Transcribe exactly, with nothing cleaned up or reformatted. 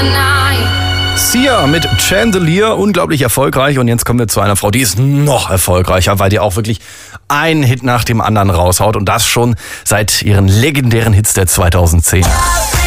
Sia mit Chandelier, unglaublich erfolgreich. Und jetzt kommen wir zu einer Frau, die ist noch erfolgreicher, weil die auch wirklich einen Hit nach dem anderen raushaut. Und das schon seit ihren legendären Hits der zweitausendzehn.